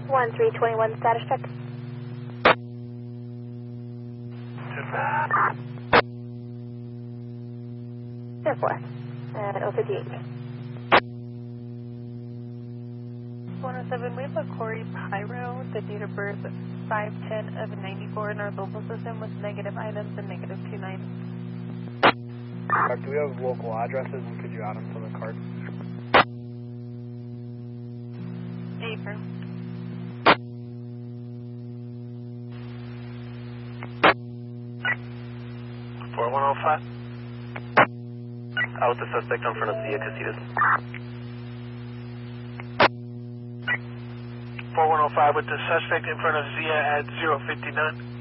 1321 status check. 04 at 058. 107, we have a Corey Pyro, the date of birth 5/10 of 94 in our local system with negative items and negative 29. Do we have local addresses and could you add them to the card? Affirm. 4105. Out with the suspect in front of Zia Casitas. 4105 with the suspect in front of Zia at 059.